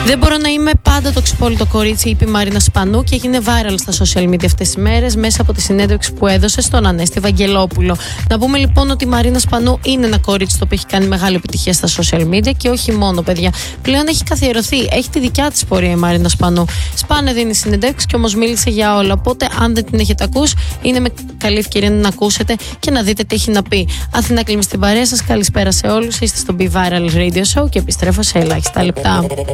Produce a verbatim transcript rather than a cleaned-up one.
Δεν μπορώ να είμαι πάντα το ξυπόλυτο κορίτσι, είπε η Μαρίνα Σπανού και έγινε viral στα social media αυτές τις μέρες μέσα από τη συνέντευξη που έδωσε στον Ανέστη Βαγγελόπουλο. Να πούμε λοιπόν ότι η Μαρίνα Σπανού είναι ένα κορίτσι το οποίο έχει κάνει μεγάλη επιτυχία στα social media και όχι μόνο, παιδιά. Πλέον έχει καθιερωθεί, έχει τη δικιά της πορεία η Μαρίνα Σπανού. Σπάνε δίνει συνέντευξη και όμως μίλησε για όλα. Οπότε, αν δεν την έχετε ακούσει, είναι με καλή ευκαιρία να ακούσετε και να δείτε τι έχει να πει. Αθηνά Κλίμη στην παρέα σας. Καλησπέρα σε όλους. Είστε στο Be Viral Radio Show και επιστρέφω σε ελάχιστα λεπτά.